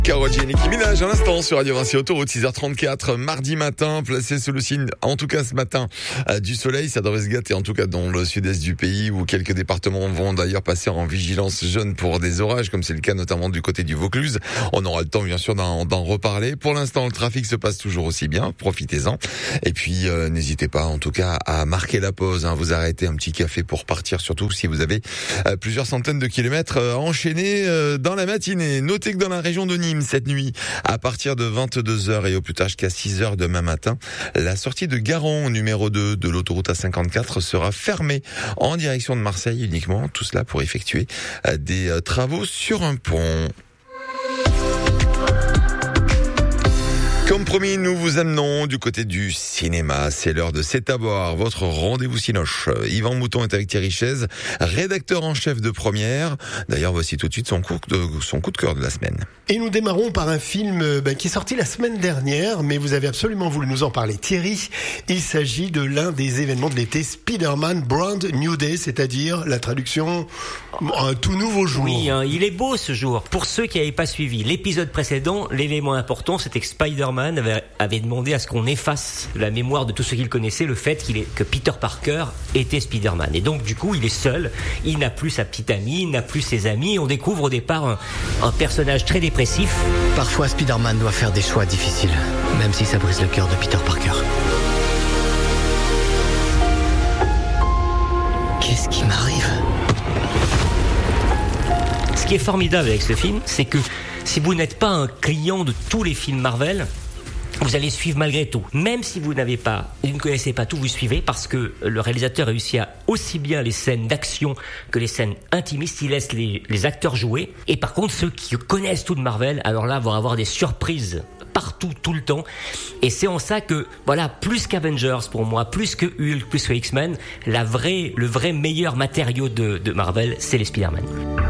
Karol G et Nicki Minaj à l'instant sur Radio Vinci Autoroute 6h34 mardi matin, placé sous le signe, en tout cas ce matin, du soleil. Ça devrait se gâter en tout cas dans le sud-est du pays où quelques départements vont d'ailleurs passer en vigilance jaune pour des orages, comme c'est le cas notamment du côté du Vaucluse. On aura le temps bien sûr d'en reparler. Pour l'instant, le trafic se passe toujours aussi bien, profitez-en. Et puis n'hésitez pas en tout cas à marquer la pause, vous arrêtez un petit café pour partir, surtout si vous avez plusieurs centaines de kilomètres à enchaîner dans la matinée. Notez que dans la région de Nîmes, cette nuit, à partir de 22h et au plus tard jusqu'à 6h demain matin, la sortie de Garon, numéro 2 de l'autoroute A54 sera fermée en direction de Marseille uniquement. Tout cela pour effectuer des travaux sur un pont. Comme promis, nous vous amenons du côté du cinéma. C'est l'heure de C'est à boire, votre rendez-vous cinoche. Yvan Mouton est avec Thierry Chaise, rédacteur en chef de Première. D'ailleurs, voici tout de suite son coup de cœur de la semaine. Et nous démarrons par un film qui est sorti la semaine dernière, mais vous avez absolument voulu nous en parler. Thierry, il s'agit de l'un des événements de l'été, Spider-Man Brand New Day, c'est-à-dire la traduction, un tout nouveau jour. Oui, il est beau ce jour. Pour ceux qui n'avaient pas suivi l'épisode précédent, l'élément important, c'était que Spider-Man avait demandé à ce qu'on efface de la mémoire de tous ceux qui le connaissaient le fait que Peter Parker était Spider-Man. Et donc du coup, il est seul, il n'a plus sa petite amie, il n'a plus ses amis. On découvre au départ un personnage très dépressif. Parfois, Spider-Man doit faire des choix difficiles, même si ça brise le cœur de Peter Parker. Qu'est-ce qui m'arrive ? Ce qui est formidable avec ce film, c'est que si vous n'êtes pas un client de tous les films Marvel, vous allez suivre malgré tout. Même si vous ne connaissez pas tout, vous suivez parce que le réalisateur réussit à aussi bien les scènes d'action que les scènes intimistes. Il laisse les acteurs jouer. Et par contre, ceux qui connaissent tout de Marvel, alors là, vont avoir des surprises partout, tout le temps. Et c'est en ça que, voilà, plus qu'Avengers pour moi, plus que Hulk, plus que X-Men, le vrai meilleur matériau de Marvel, c'est les Spider-Man.